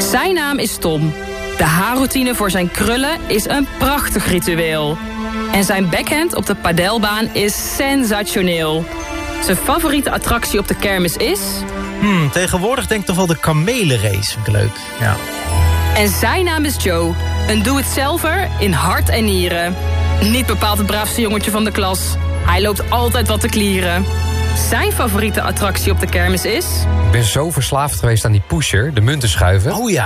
Zijn naam is Tom. De haarroutine voor zijn krullen is een prachtig ritueel. En zijn backhand op de padelbaan is sensationeel. Zijn favoriete attractie op de kermis is... Tegenwoordig denk ik toch wel de kamelenrace. Vind ik leuk, ja. En zijn naam is Joe. Een doe-het-zelver in hart en nieren. Niet bepaald het braafste jongetje van de klas. Hij loopt altijd wat te klieren. Zijn favoriete attractie op de kermis is... Ik ben zo verslaafd geweest aan die pusher, de munten schuiven. Oh ja.